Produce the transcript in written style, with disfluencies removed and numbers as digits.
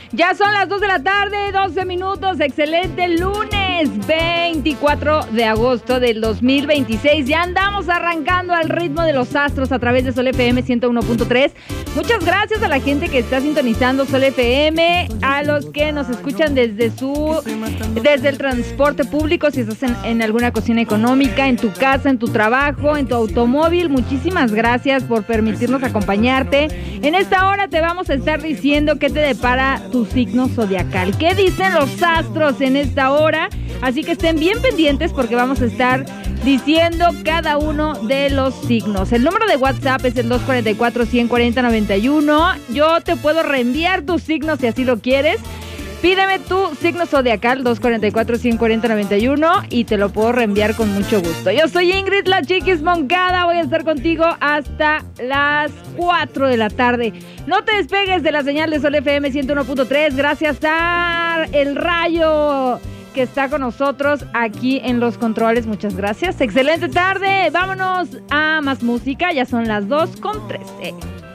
Ya son las 2 de la tarde, 12 minutos. Excelente lunes 24 de agosto del 2026. Ya andamos arrancando al ritmo de los astros a través de Sol FM 101.3. Muchas gracias a la gente que está sintonizando Sol FM, a los que nos escuchan desde el transporte público, si estás en alguna cocina económica, en tu casa, en tu trabajo, en tu automóvil. Muchísimas gracias por permitirnos acompañarte. En esta hora te vamos a estar diciendo qué te depara tu signo zodiacal, qué dicen los astros en esta hora, así que estén bien pendientes porque vamos a estar diciendo cada uno de los signos. El número de WhatsApp es el 244-140-91. Yo te puedo reenviar tus signos si así lo quieres. Pídeme tu signo zodiacal 244-140-91 y te lo puedo reenviar con mucho gusto. Yo soy Ingrid, la Chiquis Moncada. Voy a estar contigo hasta las 4 de la tarde. No te despegues de la señal de Sol FM 101.3. Gracias a El Rayo, que está con nosotros aquí en los controles. Muchas gracias. Excelente tarde. Vámonos a más música. Ya son las 2:13.